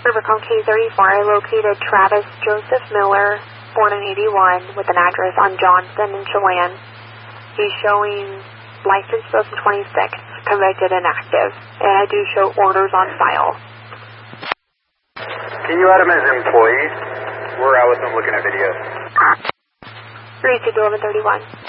Rivercom K34, I located Travis Joseph Miller, born in 81, with an address on Johnson and Chelan. He's showing license 2026, convicted and active, and I do show orders on file. Can you add him as an employee? We're out with him looking at videos. 3 to 1131.